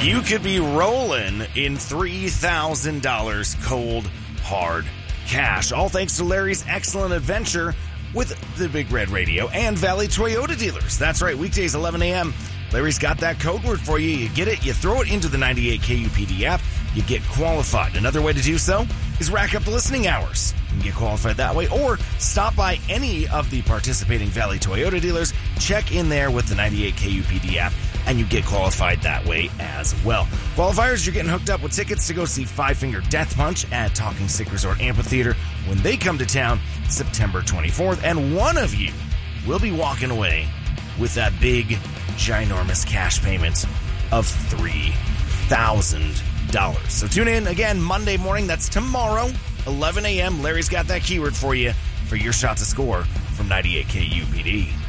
You could be rolling in $3,000 cold, hard cash. All thanks to Larry's excellent adventure with the Big Red Radio and Valley Toyota dealers. That's right, weekdays 11 a.m. Larry's got that code word for you. You get it, you throw it into the 98 KUPD app, you get qualified. Another way to do so is rack up the listening hours. You can get qualified that way, or stop by any of the participating Valley Toyota dealers, check in there with the 98 KUPD app, and you get qualified that way as well. Qualifiers, you're getting hooked up with tickets to go see Five Finger Death Punch at Talking Stick Resort Amphitheater when they come to town September 24th, and one of you will be walking away with that big, ginormous cash payment of $3,000. So tune in again Monday morning. That's tomorrow, 11 a.m. Larry's got that keyword for you for your shot to score from 98 KUPD.